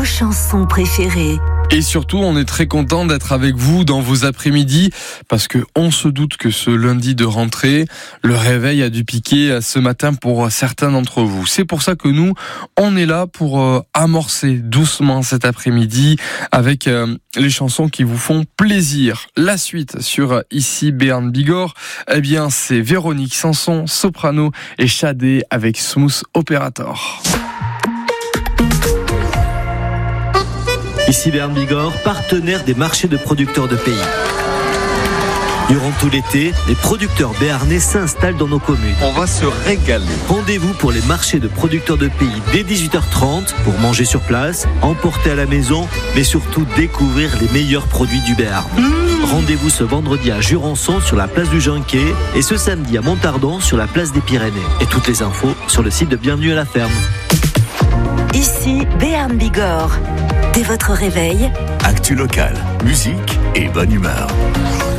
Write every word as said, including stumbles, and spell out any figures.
chansons préférées. Et surtout, on est très content d'être avec vous dans vos après-midi parce que on se doute que ce lundi de rentrée, le réveil a dû piquer ce matin pour certains d'entre vous. C'est pour ça que nous, on est là pour euh, amorcer doucement cet après-midi avec euh, les chansons qui vous font plaisir. La suite sur Ici Béarn Bigorre, eh bien, c'est Véronique Sanson, soprano et Shadé avec Smooth Operator. Ici Béarn Bigorre, partenaire des marchés de producteurs de pays. Durant tout l'été, les producteurs béarnais s'installent dans nos communes. On va se régaler. Rendez-vous pour les marchés de producteurs de pays dès dix-huit heures trente pour manger sur place, emporter à la maison, mais surtout découvrir les meilleurs produits du Béarn. Mmh. Rendez-vous ce vendredi à Jurançon sur la place du Junquet et ce samedi à Montardon sur la place des Pyrénées. Et toutes les infos sur le site de Bienvenue à la ferme. Ici Béarn Bigorre. Dès votre réveil, actu local, musique et bonne humeur.